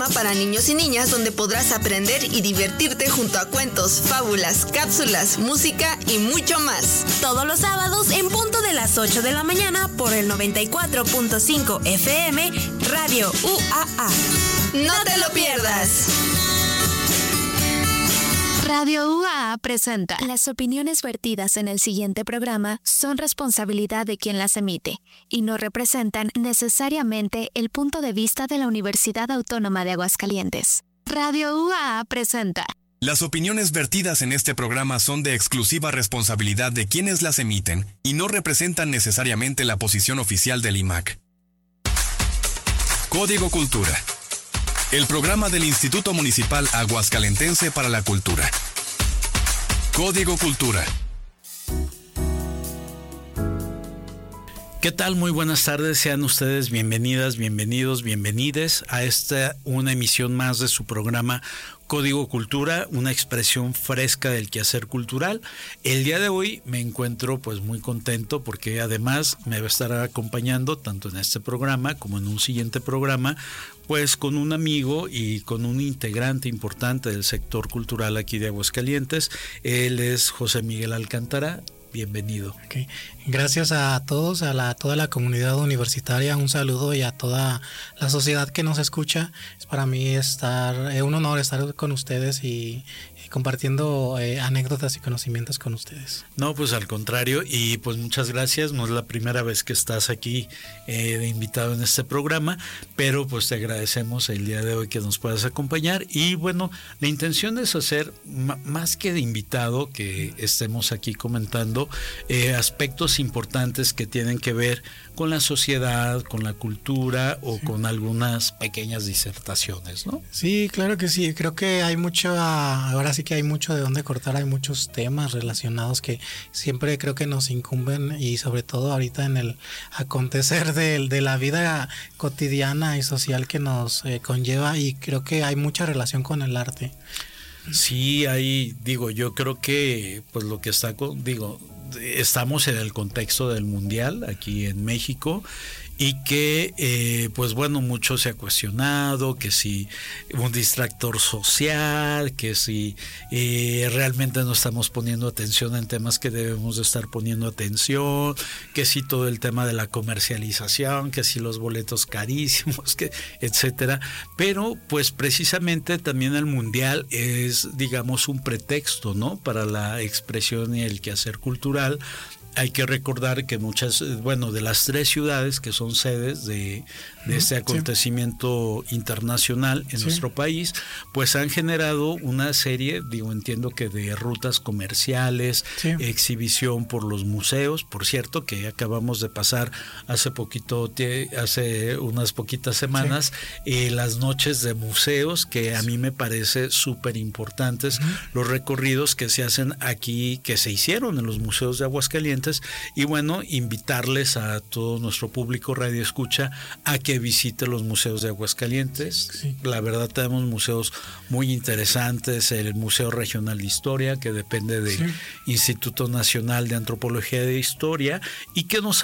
programa para niños y niñas donde podrás aprender y divertirte junto a cuentos, fábulas, cápsulas, música y mucho más. Todos los sábados en punto de las 8 de la mañana por el 94.5 FM Radio UAA. ¡No te lo pierdas! Radio UAA presenta. Las opiniones vertidas en el siguiente programa son responsabilidad de quien las emite y no representan necesariamente el punto de vista de la Universidad Autónoma de Aguascalientes. Radio UAA presenta. Las opiniones vertidas en este programa son de exclusiva responsabilidad de quienes las emiten y no representan necesariamente la posición oficial del IMAC. Código Cultura. El programa del Instituto Municipal Aguascalentense para la Cultura. Código Cultura. ¿Qué tal? Muy buenas tardes, sean ustedes bienvenidas, bienvenidos, bienvenides a una emisión más de su programa Código Cultura, una expresión fresca del quehacer cultural. El día de hoy me encuentro pues muy contento porque además me va a estar acompañando tanto en este programa como en un siguiente programa, pues con un amigo y con un integrante importante del sector cultural aquí de Aguascalientes. Él es José Miguel Alcántara. Bienvenido. Okay. Gracias a todos, toda la comunidad universitaria, un saludo y a toda la sociedad que nos escucha. Es para mí un honor estar con ustedes y compartiendo anécdotas y conocimientos con ustedes. No, pues al contrario, y pues muchas gracias. No es la primera vez que estás aquí de invitado en este programa, pero pues te agradecemos el día de hoy que nos puedas acompañar. Y bueno, la intención es hacer más que de invitado, que estemos aquí comentando aspectos importantes que tienen que ver con la sociedad, con la cultura o con algunas pequeñas disertaciones, ¿no? Sí, claro que sí. Creo que hay ahora sí que hay mucho de dónde cortar, hay muchos temas relacionados que siempre creo que nos incumben y sobre todo ahorita en el acontecer de la vida cotidiana y social que nos conlleva, y creo que hay mucha relación con el arte. Sí, yo creo que pues lo que estamos en el contexto del mundial aquí en México y que pues bueno, mucho se ha cuestionado que si un distractor social, que si realmente no estamos poniendo atención en temas que debemos de estar poniendo atención, que si todo el tema de la comercialización, que si los boletos carísimos, que etcétera. Pero pues precisamente también el mundial es, digamos, un pretexto, ¿no?, para la expresión y el quehacer cultural. Hay que recordar que muchas, de las 3 ciudades que son sedes de este acontecimiento internacional en nuestro país, pues han generado una serie, entiendo que de rutas comerciales, exhibición por los museos. Por cierto, que acabamos de pasar hace unas poquitas semanas, las noches de museos, que a mí me parece súper importantes los recorridos que se hacen aquí, que se hicieron en los museos de Aguascalientes. Y bueno, invitarles a todo nuestro público radio escucha a que visite los museos de Aguascalientes. Sí. La verdad, tenemos museos muy interesantes. El Museo Regional de Historia, que depende del Instituto Nacional de Antropología e Historia, y que nos